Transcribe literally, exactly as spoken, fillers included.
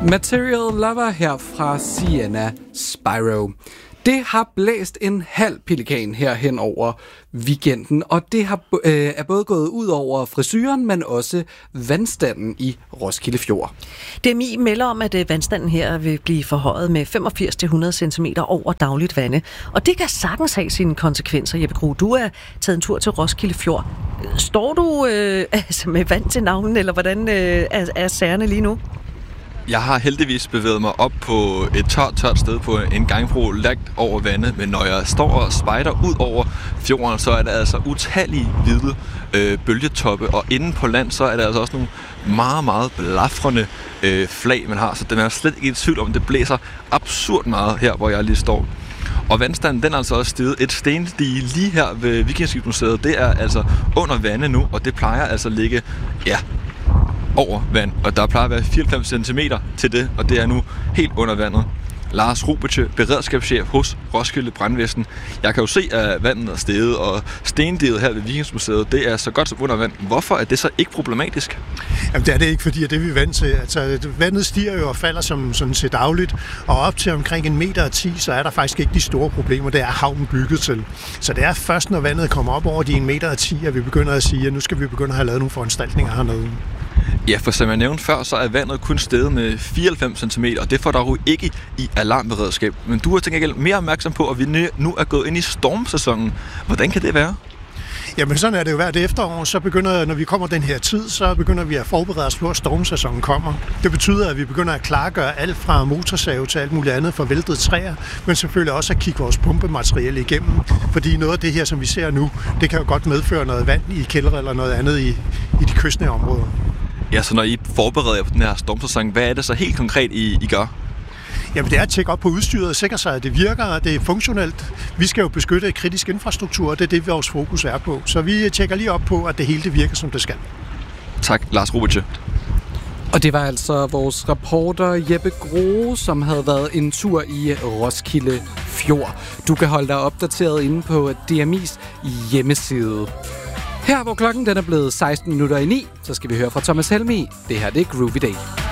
Material Lover her fra Sienna Spyro. Det har blæst en halv pelikan her hen over weekenden, og det har, øh, er både gået ud over frisyren, men også vandstanden i Roskilde Fjord. D M I melder om, at vandstanden her vil blive forhøjet med femogfirs til hundrede centimeter over dagligt vande. Og det kan sagtens have sine konsekvenser. Jeppe Grue, du er taget en tur til Roskilde Fjord. Står du øh, altså med vand til navnen, eller hvordan øh, er, er sagerne lige nu? Jeg har heldigvis bevæget mig op på et tørt, tørt sted på en gangbro lagt over vandet, men når jeg står og spejder ud over fjorden, så er der altså utallige hvide øh, bølgetoppe, og inde på land, så er der altså også nogle meget, meget blafrende øh, flag, man har, så den er slet ikke i tvivl om, det blæser absurd meget her, hvor jeg lige står. Og vandstanden, den er altså også steget. Et stendige lige her ved Vikingeskibsmuseet, det er altså under vandet nu, og det plejer altså at ligge, ja, over vand, og der plejer at være fireoghalvfems centimeter til det, og det er nu helt under vandet. Lars Rubice, beredskabschef hos Roskilde Brandvæsen. Jeg kan jo se, at vandet er steget, og stendiget her ved Vikingeskibsmuseet, det er så godt som under vand. Hvorfor er det så ikke problematisk? Jamen, det er det ikke, fordi det er vi vant til. Altså, vandet stiger jo og falder som sådan set dagligt, og op til omkring en meter og ti, så er der faktisk ikke de store problemer. Det er havnen bygget til. Så det er først, når vandet kommer op over de en meter og ti, at vi begynder at sige, at nu skal vi begynde at have lavet nogle foranstaltninger hernede. Ja, for som jeg nævnte før, så er vandet kun steget med fireoghalvfems centimeter, og det får der jo ikke i alarmberedskab. Men du er til gengæld mere opmærksom på, at vi nu er gået ind i stormsæsonen. Hvordan kan det være? Jamen sådan er det jo hvert efterår, så begynder, når vi kommer den her tid, så begynder vi at forberede os på, at stormsæsonen kommer. Det betyder, at vi begynder at klargøre alt fra motorsave til alt muligt andet for væltede træer, men selvfølgelig også at kigge vores pumpemateriale igennem, fordi noget af det her, som vi ser nu, det kan jo godt medføre noget vand i kældre eller noget andet i, i de kystnære områder. Ja, så når I forbereder jer på den her stormsæson, hvad er det så helt konkret, I, I gør? Jamen det er at tjekke op på udstyret og sikre sig, at det virker, og det er funktionelt. Vi skal jo beskytte kritisk infrastruktur, og det er det, vores fokus er på. Så vi tjekker lige op på, at det hele det virker, som det skal. Tak, Lars Rubice. Og det var altså vores reporter Jeppe Grue, som havde været en tur i Roskilde Fjord. Du kan holde dig opdateret inde på D M I's hjemmeside. Her hvor klokken den er blevet seksten minutter i ni, så skal vi høre fra Thomas Helmig. Det her det er Groovy Day.